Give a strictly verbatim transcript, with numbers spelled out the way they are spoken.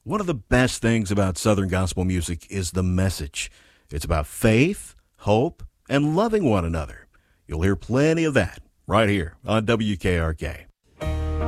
One of the best things about Southern gospel music is the message. It's about faith, hope, and loving one another. You'll hear plenty of that right here on W K R K.